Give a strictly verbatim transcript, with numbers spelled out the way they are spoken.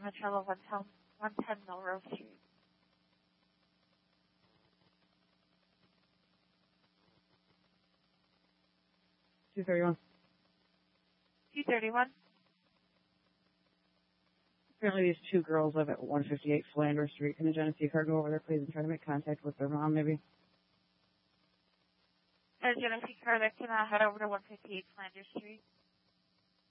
Monticello, one ten Melrose Street. two thirty-one. two thirty-one. Apparently these two girls live at one fifty-eight Flanders Street. Can the Genesee car go over there, please, and try to make contact with their mom, maybe? A Genesee car that can uh, head over to one fifty-eight Flanders Street.